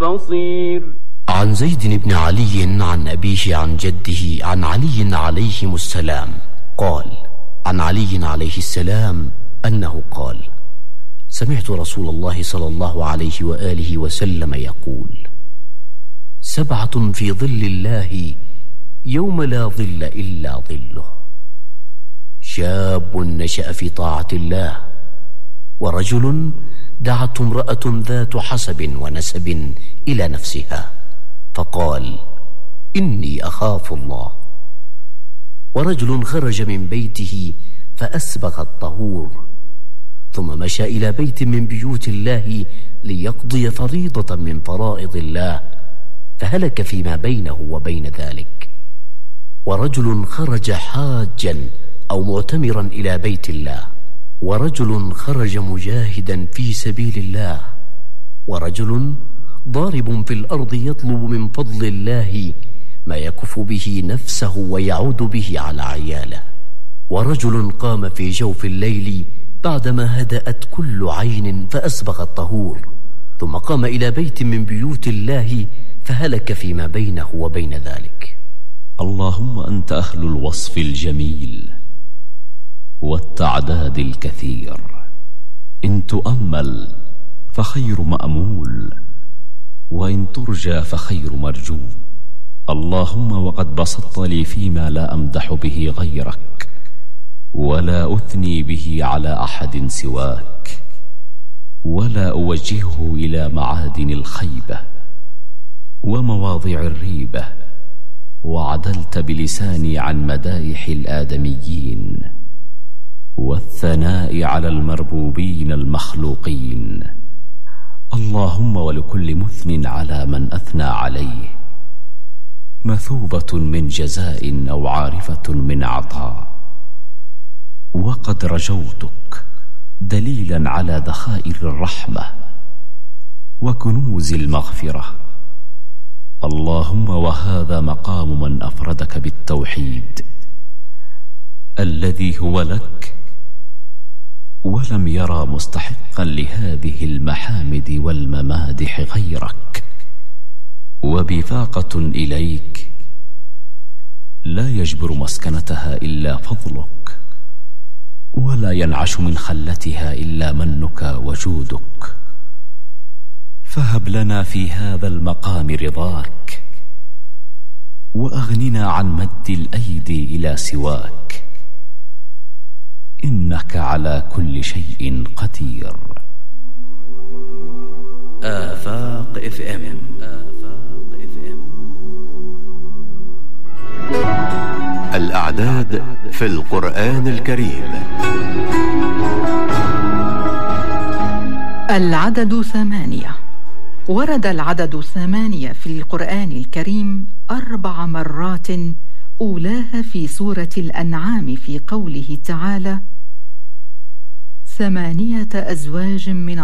بصير. عن زيد بن علي عن أبيه عن جده عن علي عليهم السلام قال: عن علي عليه السلام أنه قال: سمعت رسول الله صلى الله عليه وآله وسلم يقول: 7 في ظل الله يوم لا ظل إلا ظله: شاب نشأ في طاعة الله، ورجل دعته امرأة ذات حسب ونسب إلى نفسها فقال: إني أخاف الله، ورجل خرج من بيته فأسبغ الطهور ثم مشى إلى بيت من بيوت الله ليقضي فريضة من فرائض الله فهلك فيما بينه وبين ذلك، ورجل خرج حاجا أو معتمرا إلى بيت الله، ورجل خرج مجاهدا في سبيل الله، ورجل ضارب في الأرض يطلب من فضل الله ما يكف به نفسه ويعود به على عياله، ورجل قام في جوف الليل بعدما هدأت كل عين فأسبغ الطهور ثم قام إلى بيت من بيوت الله فهلك فيما بينه وبين ذلك. اللهم أنت أهل الوصف الجميل والتعداد الكثير، إن تؤمل فخير مأمول، وإن ترجى فخير مرجو. اللهم وقد بسطت لي فيما لا أمدح به غيرك ولا أثني به على أحد سواك، ولا أوجهه إلى معادن الخيبة ومواضع الريبة، وعدلت بلساني عن مدائح الآدميين والثناء على المربوبين المخلوقين. اللهم ولكل مثن على من أثنى عليه مثوبة من جزاء أو عارفة من عطاء، وقد رجوتك دليلا على ذخائر الرحمة وكنوز المغفرة. اللهم وهذا مقام من أفردك بالتوحيد الذي هو لك ولم يرى مستحقا لهذه المحامد والممادح غيرك، وبفاقة إليك لا يجبر مسكنتها إلا فضلك، ولا ينعش من خلتها إلا منك وجودك. فهب لنا في هذا المقام رضاك، وأغننا عن مد الأيدي إلى سواك، إنك على كل شيء قدير. آفاق FM. الأعداد في القرآن الكريم. العدد 8. ورد العدد 8 في القرآن الكريم 4 مرات، أولاها في سورة الأنعام في قوله تعالى: 8 أزواج من